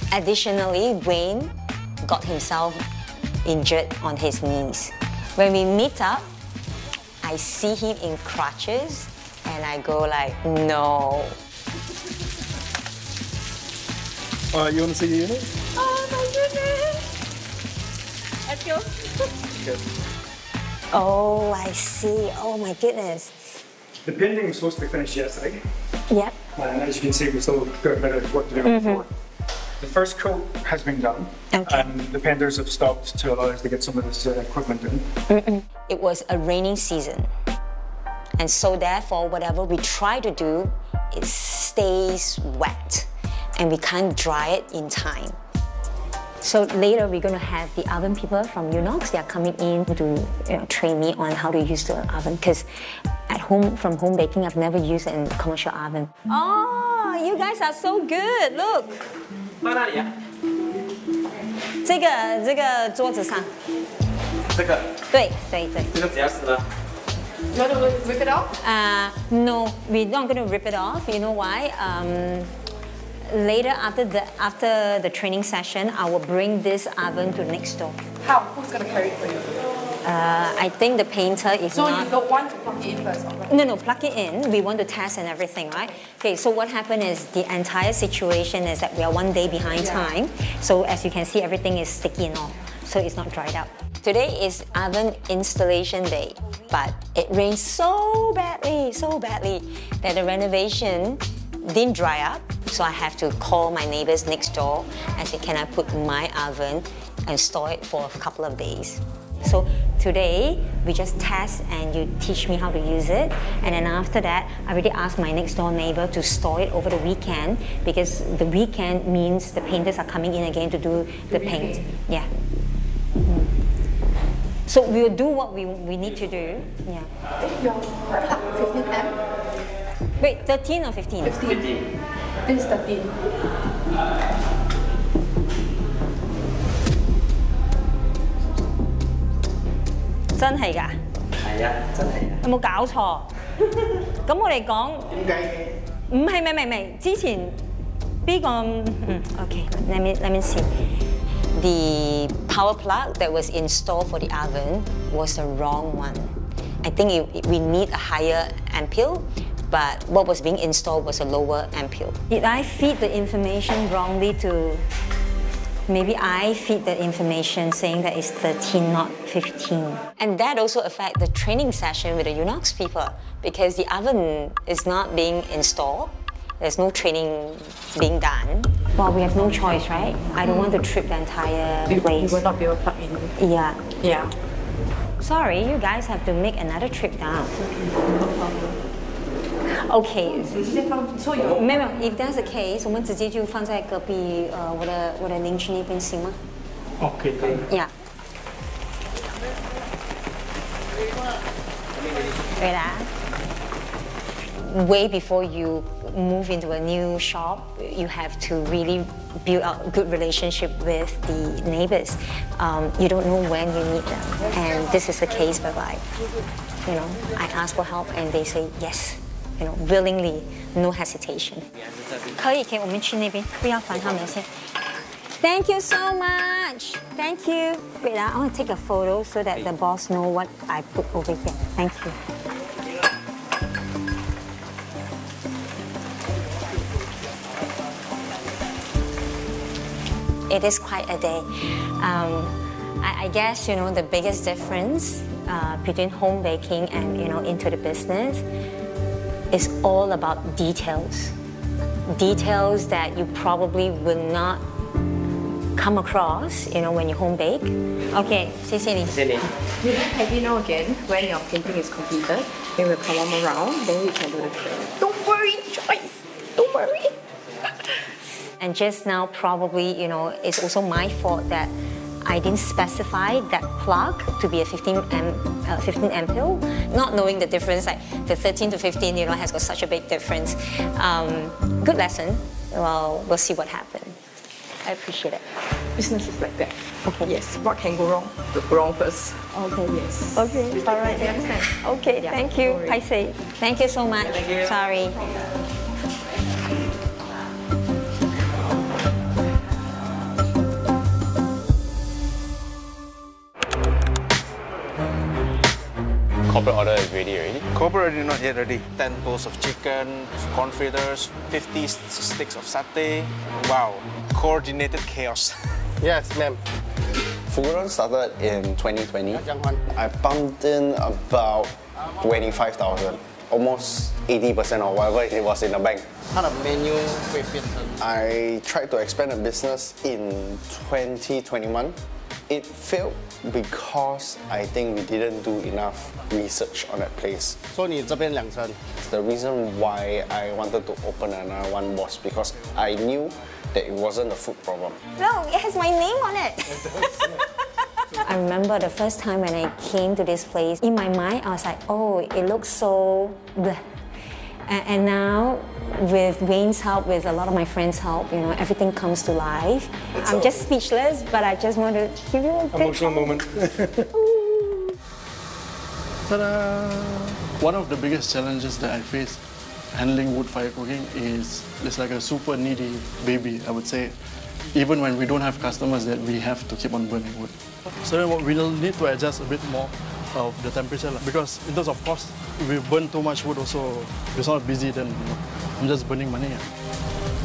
Additionally, Wayne got himself injured on his knees. When we meet up, I see him in crutches and I go like, no. You want to see the unit? Oh my goodness! Let's go. Good. Oh, I see. Oh my goodness. The painting was supposed to be finished yesterday. Yep. And as you can see, we still got a bit of work to do on the floor. The first coat has been done, Okay. and the painters have stopped to allow us to get some of this equipment in. It was a rainy season. And so therefore, whatever we try to do, it stays wet. And we can't dry it in time. So later we're going to have the oven people from Unox. They are coming in to train me on how to use the oven, because at home, from home baking, I've never used a commercial oven. Oh, you guys are so good! Look. 放哪里呀？ 这个桌子上。 这个。 对对对。 这个怎样撕呢？ You want to rip it off? No, we're not going to rip it off. You know why? Later, after the training session, I will bring this oven to next door. How? Who's going to carry it for you? I think the painter is So not... you don't want to plug it in first, right? No, plug it in. We want to test and everything, right? Okay, so what happened is the entire situation is that we are 1 day behind time. So as you can see, everything is sticky and all. So it's not dried out. Today is oven installation day, but it rained so badly that the renovation didn't dry up. So I have to call my neighbors next door and say, can I put my oven and store it for a couple of days? So today, we just test and you teach me how to use it. And then after that, I already asked my next door neighbor to store it over the weekend, because the weekend means the painters are coming in again to do the paint. Yeah. So we'll do what we need to do. Yeah. Your 15 amp? Wait, 13 or 15? 15. This is 13. 真係㗎？ 係啊，真係啊。 有冇搞錯？咁我哋講點解嘅？ 唔係，之前邊個？Okay, let me see. The power plug that was installed for the oven was the wrong one. I think we need a higher ampere, but what was being installed was a lower ampere. Did I feed the information wrongly to... Maybe I feed the information saying that it's 13, not 15. And that also affects the training session with the Unox people, because the oven is not being installed. There's no training being done. Well, we have no choice, right? I don't want to trip the entire place. You will not be able to plug in. Yeah. Yeah. Sorry, you guys have to make another trip down. Okay. 没有 ，If that's the case， 我们直接就放在隔壁我的邻居那边行吗 OK， 可以。 Yeah. 对啦。Way before you move into a new shop, you have to really build a good relationship with the neighbors. You don't know when you need them, and this is the case whereby, you know, I ask for help and they say yes, you know, willingly, no hesitation. 可以，我们去那边，不要烦他们先。Thank you so much. Thank you. Wait, I want to take a photo so that the boss know what I put over here. Thank you. It is quite a day. I guess, you know, the biggest difference between home baking and, you know, into the business is all about details. Details that you probably will not come across, you know, when you home bake. Okay, 谢谢你。 谢谢你。 You let me know again when your painting is completed. Then we'll come around. Then we can do the training. Don't worry, Joyce. Don't worry. And just now, probably, you know, it's also my fault that I didn't specify that plug to be a 15 ampere, not knowing the difference, like the 13 to 15, you know, has got such a big difference. Good lesson. Well, we'll see what happens. I appreciate it. Business is like that. Okay. Yes. What can go wrong? The wrong first. Okay. Yes. Okay. All right. You understand? Okay. Yeah, Thank you. no worries. Paiseh. Thank you so much. Thank you. Sorry. corporate order is ready already? Corporate already not yet ready. 10 bowls of chicken, corn fritters, 50 sticks of satay. Wow, coordinated chaos. Yes, ma'am. Fuguran started in 2020. I pumped in about 25,000, almost 80% of whatever it was in the bank. 它的 menu 会变成 I tried to expand the business in 2021. It failed because I think we didn't do enough research on that place. 说你这边2层 The reason why I wanted to open another one was because I knew that it wasn't a food problem. No, it has my name on it. I remember the first time when I came to this place, in my mind I was like, oh, it looks so bleh. And now, with Wayne's help, with a lot of my friends' help, you know, everything comes to life. I'm just speechless, but I just want to give you a big Emotional moment. Ta-da! One of the biggest challenges that I face handling wood fire cooking is it's like a super needy baby, I would say. Even when we don't have customers, that we have to keep on burning wood. So then we'll need to adjust a bit more of the temperature, because in terms of cost, if we burn too much wood also, if it's not busy, then I'm just burning money.